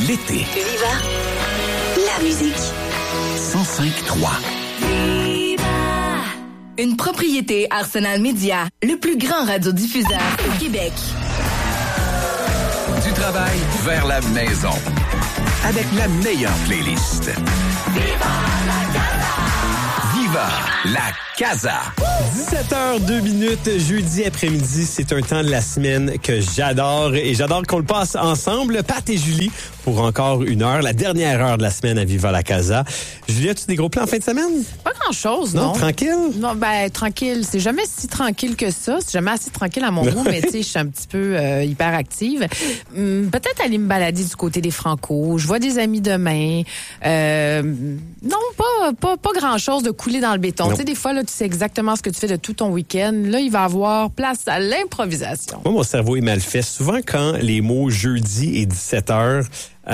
l'été. Viva la musique. 105.3. Une propriété Arsenal Média, le plus grand radiodiffuseur au Québec. Du travail vers la maison. Avec la meilleure playlist. Viva la Casa! 17h02, jeudi après-midi, c'est un temps de la semaine que j'adore et j'adore qu'on le passe ensemble, Pat et Julie, pour encore une heure, la dernière heure de la semaine à Viva la Casa. Julie, as-tu des gros plans en fin de semaine? Pas grand-chose, non. Non, tranquille? Non, tranquille. C'est jamais si tranquille que ça. C'est jamais assez tranquille à mon goût, mais tu sais, je suis un petit peu hyperactive. Peut-être aller me balader du côté des Franco. Je vois des amis demain. Non, pas grand-chose de couler dans le béton. Tu sais, des fois, là, tu sais exactement ce que tu fais de tout ton week-end. Là, il va avoir place à l'improvisation. Moi, mon cerveau est mal fait. Souvent, quand les mots jeudi et 17h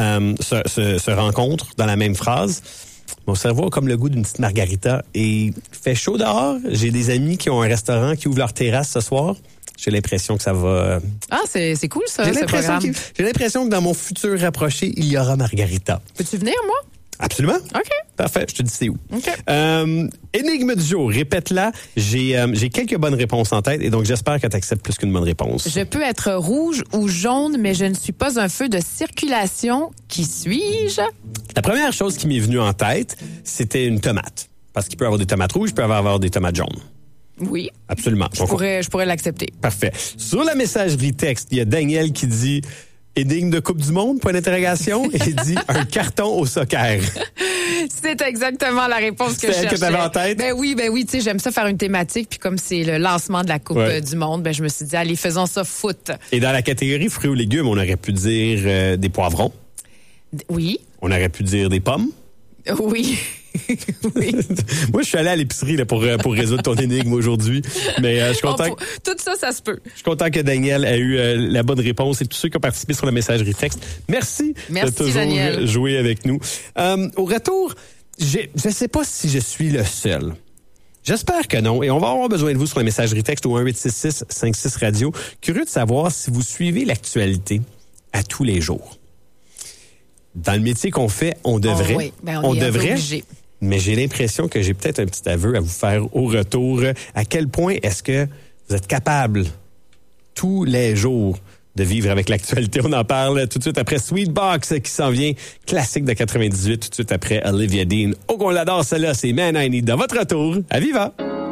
se rencontrent dans la même phrase, mon cerveau a comme le goût d'une petite margarita. Et il fait chaud dehors. J'ai des amis qui ont un restaurant qui ouvre leur terrasse ce soir. J'ai l'impression que ça va... Ah, c'est cool, ça, j'ai ce programme. J'ai l'impression que dans mon futur rapproché, il y aura margarita. Peux-tu venir, moi? Absolument. OK. Parfait. Je te dis c'est où. OK. Énigme du jour. Répète-la. J'ai quelques bonnes réponses en tête et donc j'espère que tu acceptes plus qu'une bonne réponse. Je peux être rouge ou jaune, mais je ne suis pas un feu de circulation. Qui suis-je? La première chose qui m'est venue en tête, c'était une tomate. Parce qu'il peut y avoir des tomates rouges, il peut y avoir des tomates jaunes. Oui. Absolument. Je pourrais l'accepter. Parfait. Sur la messagerie texte, il y a Daniel qui dit... Énigme de Coupe du Monde, point d'interrogation, et il dit un carton au soccer. C'est exactement la réponse que je cherchais. C'est elle que t'avais en tête? Ben oui, tu sais, j'aime ça faire une thématique, puis comme c'est le lancement de la Coupe du Monde, ben je me suis dit, allez, faisons ça foot. Et dans la catégorie fruits ou légumes, on aurait pu dire des poivrons. Oui. On aurait pu dire des pommes. Oui. Oui. Moi, je suis allé à l'épicerie là, pour résoudre ton énigme aujourd'hui. Mais je suis content. Tout ça, ça se peut. Je suis content que Daniel ait eu la bonne réponse et tous ceux qui ont participé sur la messagerie texte. Merci de toujours Daniel. Jouer avec nous. Au retour, je ne sais pas si je suis le seul. J'espère que non. Et on va avoir besoin de vous sur la messagerie texte au 1-866-56 Radio. Curieux de savoir si vous suivez l'actualité à tous les jours. Dans le métier qu'on fait, on devrait. Oh oui. On devrait. Obligé. Mais j'ai l'impression que j'ai peut-être un petit aveu à vous faire au retour. À quel point est-ce que vous êtes capable, tous les jours, de vivre avec l'actualité? On en parle tout de suite après Sweetbox qui s'en vient, classique de 98, tout de suite après Olivia Dean. Oh, qu'on l'adore, celle-là, c'est Man I Need. Dans votre retour, à Viva!